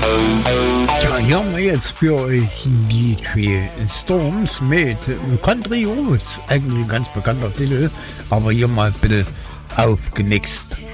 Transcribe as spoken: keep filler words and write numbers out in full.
Ja, hier haben wir jetzt für euch die zwei Storms mit Country Roads. Eigentlich ein ganz bekannter Titel, aber hier mal bitte aufgenixt.